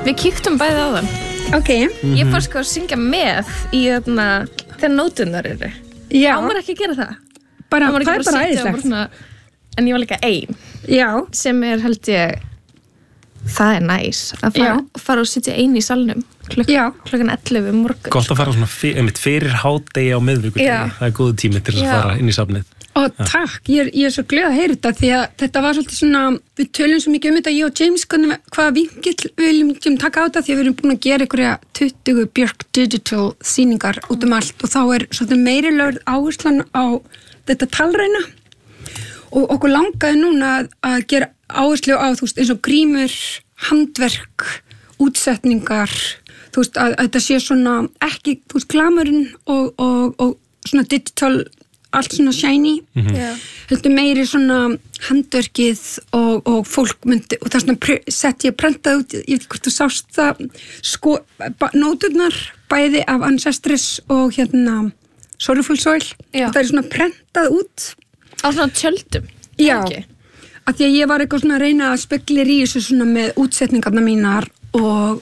Við kíktum bæði á það. Ok. Ég fór sko að syngja með í þegar nóturnar eru. Já. Hann var ekki að gera það. Bara, það er bara æðislegt. En ég var líka ein. Já. Sem held ég, það næs. Að fara og sitja ein í salnum klukkan 11 morgun. Gott að fara svona fyrir hádegi á miðvikudegi. Það góð tími til að fara inn í safnið. Og takk, ég svo glöð að heyra þetta því að þetta var svolítið svona, við tölum svo mikið þetta, ég og James, hvaða vinkill við viljum taka á þetta því að við erum búin að gera einhverja 20 Björk Digital sýningar út allt og þá svolítið meiri lögð áherslan á þetta talræna og okkur langaði núna að gera áherslu á, þú veist, eins og grímur, handverk, útsetningar, þú veist, að þetta sé svona ekki, þú veist, glamurinn og svona digital allt svona shiny heldur meiri svona handverkið og fólk myndi og það svona sett ég að prenta út ég veit hvort þú sást það sko, nóturnar bæði af Ancestris og Sorrowful Soil og það svona prentað út á svona tjöldum já, af því að ég var eitthvað svona að reyna að speklir í þessu svona með útsetningarna mínar og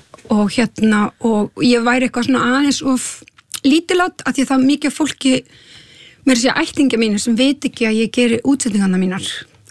ég væri eitthvað svona aðeins of lítilát af því að það mikið fólki mér sé ættingja mínu sem veit ekki að ég geri útsetningarna mínar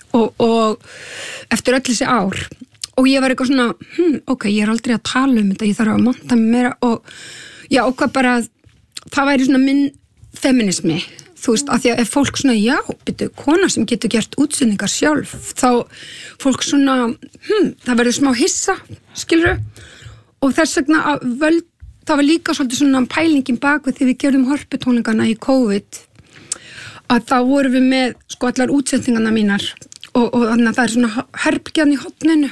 og eftir öll þessi ár og ég var eitthvað svona ok, ég aldrei að tala þetta, ég þarf að monta mig meira og já, og hvað bara það væri svona minn feminismi þú veist, af því að ef fólk svona já, byrju, kona sem getur gert útsetningar sjálf þá fólk svona það verður smá hissa, skilurðu og þess vegna það var líka svolítið svona pælingin baku þegar við gerðum hörputónleikana í COVID að þá vorum við með sko allar útsetningarna mínar og þannig að það svona herbergjan í horninu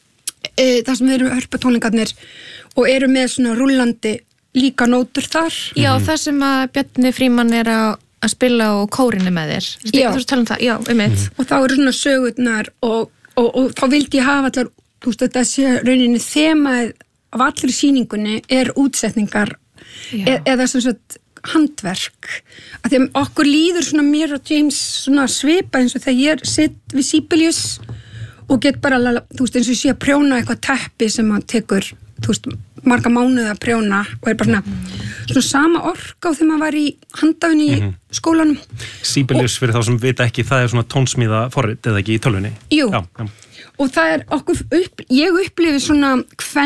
það sem eru hörputónleikarnir og eru með svona rúllandi líka nótur þar. Já, það sem að Bjarni Frímann að spila og kórinni með þér. Já. Þú tala það, já, og þá eru svona sögurnar og þá vildi ég hafa allar, þú veist, þetta sé rauninni þemað af allri sýningunni útsetningar eða sem sagt handverk að því að okkur líður svona mér og James svona svipa eins og þegar ég sitt við Sibelius og get bara, þú veist, eins og ég sé að prjóna eitthvað teppi sem að tekur, þú veist, marga mánuði að prjóna og bara svona sama orka á þegar maður var í handafinni í skólanum. Sibelius fyrir þá sem vita ekki, það svona tónsmíða forrit eða ekki í tölvunni. Jú, og það okkur ég upplifi svona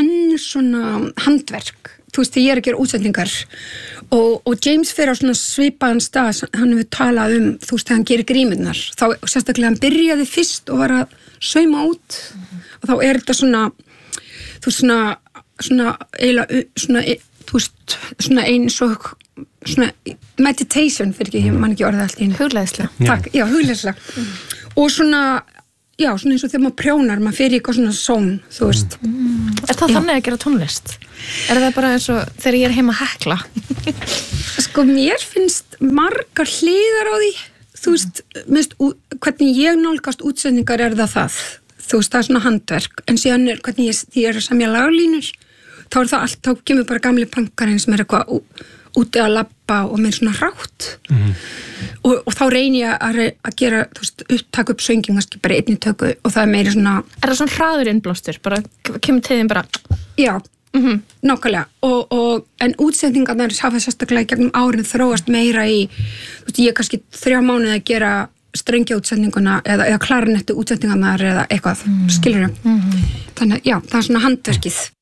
svona handverk þú veist, þegar ég að gera útsetningar og James fyrir á svona svipaðan stað hann hefur talað þú veist, þegar hann gerir grímurnar þá sérstaklega hann byrjaði fyrst og var að sauma út og þá þetta svona þú veist, svona eiginlega svona, þú veist, svona eins og svona meditation fyrir ekki, ég man ekki orðið allt í henni hugleiðsla. Takk, já, hugleiðsla og svona já, svona eins og þegar maður prjónar, maður fyrir eitthvað svona són, þú veist. Það þannig að gera tónlist? Það bara eins og þegar ég heima að hekla? Sko, mér finnst margar hliðar á því, þú veist, hvernig ég nálgast útsetningar það. Þú veist, það svona handverk, en síðan hvernig ég að semja laglínur, þá það allt, þá kemur bara gamli pankarinn sem eitthvað úti að labba og með svona hrátt og þá reyni ég að gera, þú veist, upptaka upp söngin kannski bara einni tökku og það meiri svona það svona hraður innblástur, bara kemur til þeim bara já, nákvæmlega en útsetningarnar hafa sérstaklega gegnum árin þróast meira í þú veist, ég kannski 3 mánuði að gera strengja útsetninguna eða klarinettu útsetningarnar eða eitthvað, skilurðu þannig, já, það svona handverkið